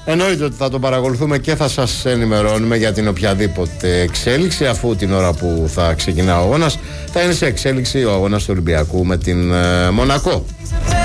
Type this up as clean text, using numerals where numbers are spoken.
Εννοείται ότι θα τον παρακολουθούμε και θα σας ενημερώνουμε για την οποιαδήποτε εξέλιξη, αφού την ώρα που θα ξεκινά ο αγώνας θα είναι σε εξέλιξη ο αγώνας του Ολυμπιακού με την Μονακό.